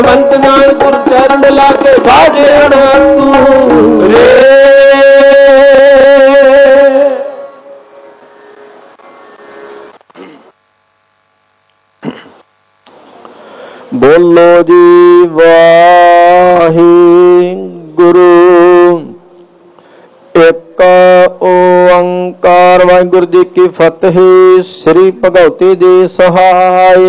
ਬੰਤ ਨਾਲ ਗੁਰ ਚਰਨ ਲਾਗੇ ਬਾਜੇ ਅਣਹੰਤੂ ਰੇ। ਬੋਲੋ ਜੀ ਵਾਹਿਗੁਰੂ। ਇੱਕ ਓੰਕਾਰ। ਵਾਹਿਗੁਰੂ ਜੀ ਕੀ ਫਤਿਹ। ਸ੍ਰੀ ਭਗਵਤੀ ਜੀ ਸਹਾਇ।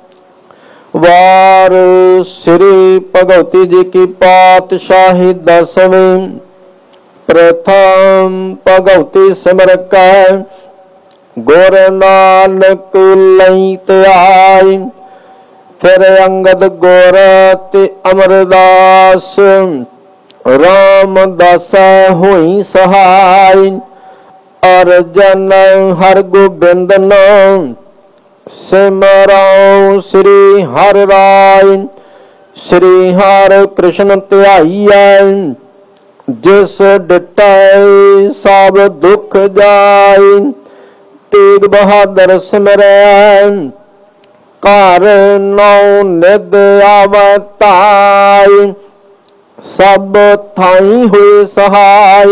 ਵਾਰ ਸ੍ਰੀ ਭਗਵਤੀ ਜੀ ਕੀ ਪਾਤਸ਼ਾਹੀ ਦਸਵੀਂ। ਪ੍ਰਥਮ ਭਗਵਤੀ ਸਿਮਰ ਕੈ ਗੁਰ ਨਾਨਕ ਲਈ ਧਿਆਈ। ਫਿਰ ਅੰਗਦ ਗੁਰ ਤੇ ਅਮਰਦਾਸ ਰਾਮਦਾਸੈ ਹੋਈ ਸਹਾਈ। ਅਰਜਨ ਹਰ ਗੋਬਿੰਦ ਨਾਮ ਸਿਮਰਉ ਸ੍ਰੀ ਹਰਿ ਰਾਇ। ਸ੍ਰੀ ਹਰਿ ਕ੍ਰਿਸ਼ਨ ਧਿਆਈਐ ਜਿਸ ਡਿਟੈ ਸਭ ਦੁਖ ਜਾਇ। ਤੇਗ ਬਹਾਦਰ ਸਿਮਰੈ ਘਰ ਨੌ ਨਿਧ ਆਵਤਾਈ। ਸਭ ਥਾਈ ਹੋਏ ਸਹਾਈ।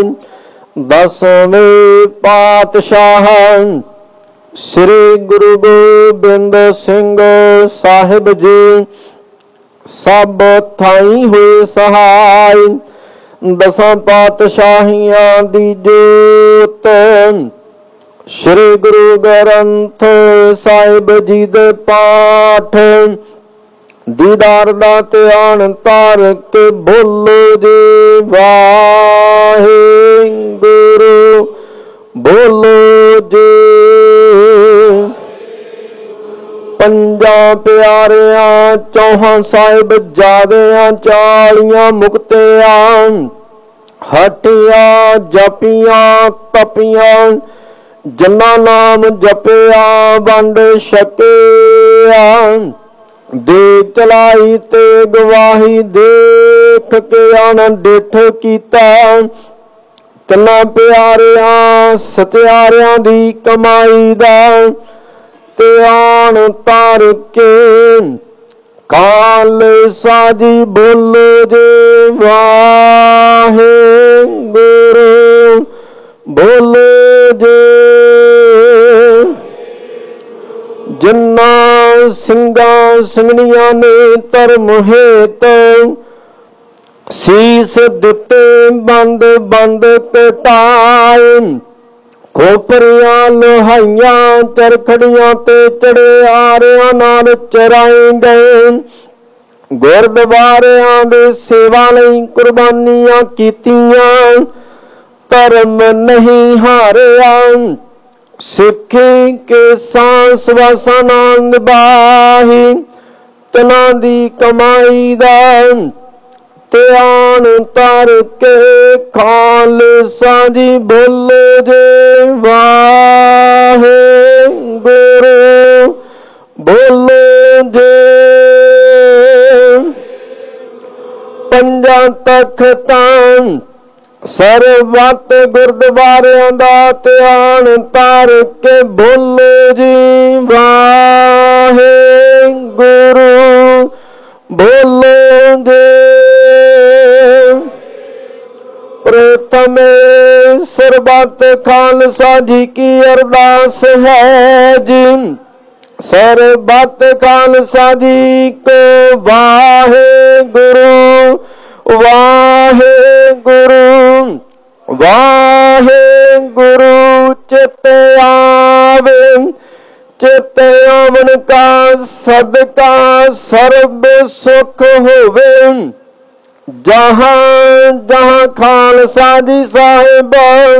ਦਸਵੇਂ ਪਾਤਸ਼ਾਹ ਸ੍ਰੀ ਗੁਰੂ ਗੋਬਿੰਦ ਸਿੰਘ ਸਾਹਿਬ ਜੀ ਸਭ ਥਾਈ ਹੋਏ ਸਹਾਈ। ਦਸਾਂ ਪਾਤਸ਼ਾਹੀਆਂ ਦੀ ਜੋਤ ਸ੍ਰੀ ਗੁਰੂ ਗ੍ਰੰਥ ਸਾਹਿਬ ਜੀ ਦੇ ਪਾਠ ਦੀਦਾਰ ਦਾ ਧਿਆਨ ਧਾਰ ਕੇ ਬੋਲੋ ਜੀ ਵਾਹਿਗੁਰੂ। ਬੋਲੋ ਜੀ। ਪੰਜਾਂ ਪਿਆਰਿਆਂ ਚੌਹਾਂ ਸਾਹਿਬ ਜਾਦਿਆਂ 40 ਮੁਕਤਿਆਂ ਹਟੀਆਂ ਜਪੀਆਂ ਤਪੀਆਂ। ਜਿਨ੍ਹਾਂ ਨਾਮ ਜਪਿਆ ਵੰਡ ਛਕਿਆ। ਦੇ ਚਲਾਈ ਤੇ ਗਵਾਹੀ ਦੇਖ ਕੇ ਅਣਡਿੱਠ ਕੀਤਾ। ਤਿੰਨਾਂ ਪਿਆਰਿਆਂ ਸਤਿਆਰਿਆਂ ਦੀ ਕਮਾਈ ਦਾ ਧਿਆਨ ਧਾਰ ਕੇ ਖਾਲਸਾ ਜੀ ਬੋਲੋ ਜੀ ਵਾਹਿਗੁਰੂ। ਬੋਲੋ ਜੀ। ਜਿਨ੍ਹਾਂ ਸਿੰਘਾਂ ਸਿੰਘਣੀਆਂ ਨੇ ਧਰਮ ਹੇਤ ਸੀਸ ਦਿੱਤੇ ਬੰਦ ਬੰਦ ਕਟਾਏ। ਖੋਪਰੀਆਂ ਲੋਹਾਈਆਂ ਚਰਖੜੀਆਂ ਤੇ ਚੜਿਆਰਿਆਂ ਨਾਲ ਚਰਾਏ ਗਏ। ਗੁਰਦੁਆਰਿਆਂ ਦੇ ਸੇਵਾ ਲਈ ਕੁਰਬਾਨੀਆਂ ਕੀਤੀਆਂ। ਧਰਮ ਨਹੀਂ ਹਾਰਿਆ। ਸਿੱਖੀ ਕੇ ਸਾਂਸ ਵਾਸਾਂ ਨਾਲ ਨਿਭਾਹੀ। ਤਿਨਾਂ ਦੀ ਕਮਾਈ ਦਾ ਧਿਆਨ ਧਾਰ ਕੇ ਖਾਲਸਾ ਜੀ ਬੋਲੋ ਜੀ ਵਾਹਿਗੁਰੂ। ਬੋਲੋ ਜੀ। ਪੰਜਾਂ ਤਖ਼ਤਾਂ ਸਰਬੱਤ ਗੁਰਦੁਆਰਿਆਂ ਦਾ ਧਿਆਨ ਧਾਰ ਕੇ ਬੋਲੋ ਜੀ ਵਾਹਿਗੁਰੂ। ਬੋਲੋ ਜੀ। ਪ੍ਰਥਮੇ ਸਰਬੱਤ ਖਾਲਸਾ ਜੀ ਕੀ ਅਰਦਾਸ ਹੈ ਜੀ। ਸਰਬੱਤ ਖਾਲਸਾ ਜੀ ਕੋ ਵਾਹਿਗੁਰੂ ਵਾਹਿਗੁਰੂ ਵਾਹਿਗੁਰੂ। ਚਿਤ ਆਵੇ ਚਿਤ ਆਵਨ ਕਾ ਸਦਕਾ ਸਰਬ ਸੁਖ ਹੋਵੇ। ਜਹਾਂ ਜਹਾਂ ਖਾਲਸਾ ਜੀ ਸਾਹਿਬ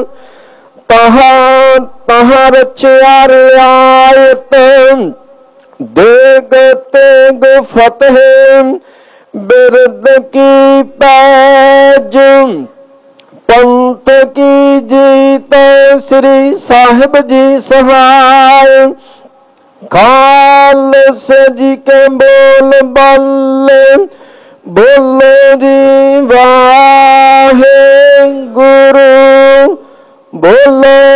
ਤਹਾਂ ਤਹਾਂ ਰਚਿਆ ਰਿਆਇਤ। ਦੇਗ ਤੇਗ ਫਤਿਹ ਬਿਰਦ ਕੀ ਪੈਜ। ਪੰਥ ਕੀ ਜੀਤ ਸ੍ਰੀ ਸਾਹਿਬ ਜੀ ਸਹਾय। ਖਾਲਸੇ ਜੀ ਕੇ ਬੋਲ ਬੱਲੇ ਬੋਲੋ ਜੀ ਵਾਹਿਗੁਰੂ। ਬੋਲੋ